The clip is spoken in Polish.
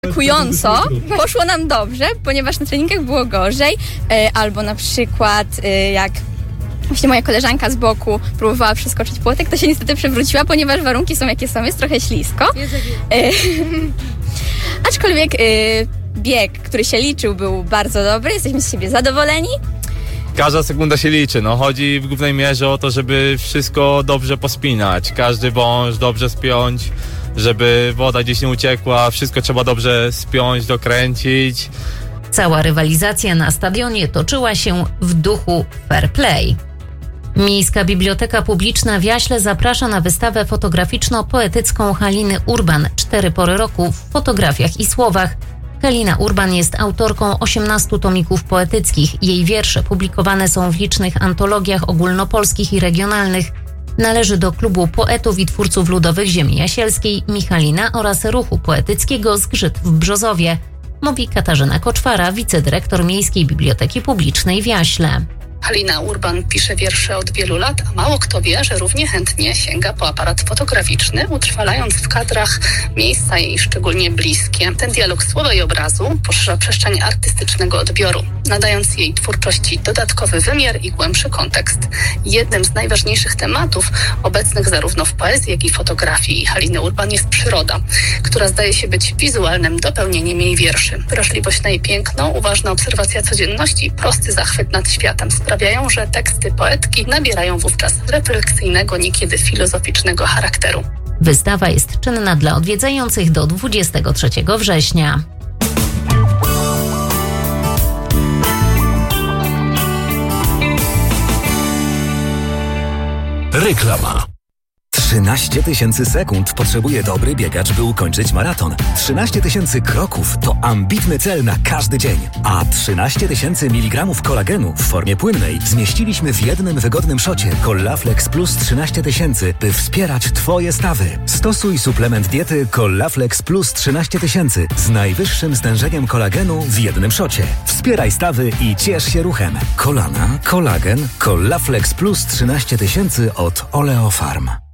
Zaskakująco poszło nam dobrze, ponieważ na treningach było gorzej, albo na przykład jak właśnie moja koleżanka z boku próbowała przeskoczyć płotek, to się niestety przewróciła, ponieważ warunki są jakie są, jest trochę ślisko. Aczkolwiek bieg, który się liczył, był bardzo dobry, jesteśmy z siebie zadowoleni. Każda sekunda się liczy, chodzi w głównej mierze o to, żeby wszystko dobrze pospinać, każdy wąż dobrze spiąć, żeby woda gdzieś nie uciekła, wszystko trzeba dobrze spiąć, dokręcić. Cała rywalizacja na stadionie toczyła się w duchu fair play. Miejska Biblioteka Publiczna w Jaśle zaprasza na wystawę fotograficzno-poetycką Haliny Urban 4 pory roku w fotografiach i słowach. Halina Urban jest autorką 18 tomików poetyckich. Jej wiersze publikowane są w licznych antologiach ogólnopolskich i regionalnych. Należy do klubu poetów i twórców ludowych ziemi jasielskiej Michalina oraz ruchu poetyckiego Zgrzyt w Brzozowie, mówi Katarzyna Koczwara, wicedyrektor Miejskiej Biblioteki Publicznej w Jaśle. Halina Urban pisze wiersze od wielu lat, a mało kto wie, że równie chętnie sięga po aparat fotograficzny, utrwalając w kadrach miejsca jej szczególnie bliskie. Ten dialog słowa i obrazu poszerza przestrzeń artystycznego odbioru, nadając jej twórczości dodatkowy wymiar i głębszy kontekst. Jednym z najważniejszych tematów obecnych zarówno w poezji, jak i fotografii Haliny Urban jest przyroda, która zdaje się być wizualnym dopełnieniem jej wierszy. Wrażliwość na jej piękno, uważna obserwacja codzienności i prosty zachwyt nad światem sprawiają, że teksty poetki nabierają wówczas refleksyjnego, niekiedy filozoficznego charakteru. Wystawa jest czynna dla odwiedzających do 23 września. Reklama. 13 000 sekund potrzebuje dobry biegacz, by ukończyć maraton. 13 000 kroków to ambitny cel na każdy dzień. A 13 000 mg kolagenu w formie płynnej zmieściliśmy w jednym wygodnym szocie Collaflex Plus 13 000, by wspierać Twoje stawy. Stosuj suplement diety Collaflex Plus 13 000 z najwyższym stężeniem kolagenu w jednym szocie. Wspieraj stawy i ciesz się ruchem. Kolana, kolagen, Collaflex Plus 13 000 od Oleofarm.